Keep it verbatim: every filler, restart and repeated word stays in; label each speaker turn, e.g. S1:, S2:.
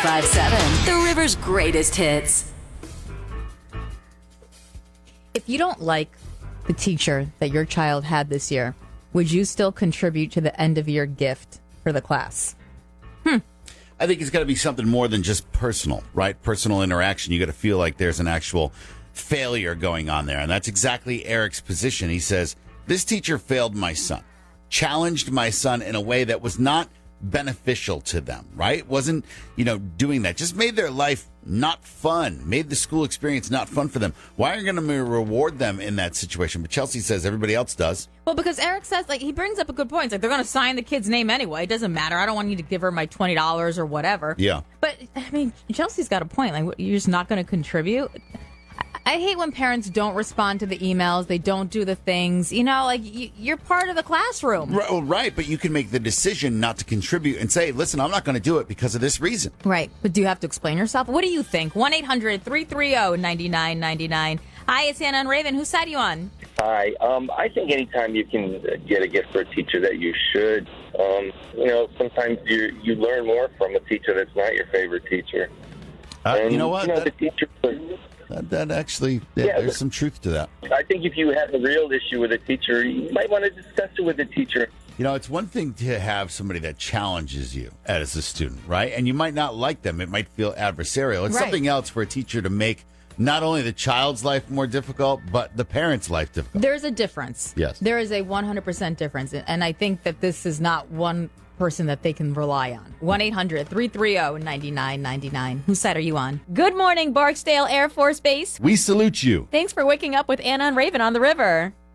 S1: five seven, The River's greatest hits.
S2: If you don't like the teacher that your child had this year, would you still contribute to the end of year gift for the class?
S3: Hmm. I think it's got to be something more than just personal, right? Personal interaction. You got to feel like there's an actual failure going on there. And that's exactly Eric's position. He says, this teacher failed my son, challenged my son in a way that was not beneficial to them, right? Wasn't, you know, doing that. Just made their life not fun, made the school experience not fun for them. Why are you going to reward them in that situation? But Chelsea says everybody else does.
S2: Well, because Eric says, like, he brings up a good point. It's like, they're going to sign the kid's name anyway. It doesn't matter. I don't want you to give her my twenty dollars or whatever.
S3: Yeah.
S2: But, I mean, Chelsea's got a point. Like, you're just not going to contribute? I hate when parents don't respond to the emails. They don't do the things. You know, like, you're part of the classroom.
S3: Right, well, right, but you can make the decision not to contribute and say, listen, I'm not going to do it because of this reason.
S2: Right, but do you have to explain yourself? What do you think? one eight hundred three three zero nine nine nine nine. Hi, it's Anna and Raven. Whose side are you on?
S4: Hi. Um, I think anytime you can get a gift for a teacher that you should. Um, you know, sometimes you you learn more from a teacher that's not your favorite teacher.
S3: Uh,
S4: and,
S3: you know what?
S4: You know,
S3: that,
S4: the teacher...
S3: that, that actually, yeah,
S4: Yeah,
S3: there's
S4: but-
S3: some truth to that.
S4: I think if you have a real issue with a teacher, you might want to discuss it with the teacher.
S3: You know, it's one thing to have somebody that challenges you as a student, right? And you might not like them. It might feel adversarial. It's
S2: Right.
S3: something else for a teacher to make not only the child's life more difficult, but the parent's life difficult.
S2: There's a difference.
S3: Yes.
S2: There is a one hundred percent difference. And I think that this is not one person that they can rely on. one eight hundred three three zero nine nine nine nine. Whose side are you on? Good morning, Barksdale Air Force Base.
S3: We salute you.
S2: Thanks for waking up with Anna and Raven on the river.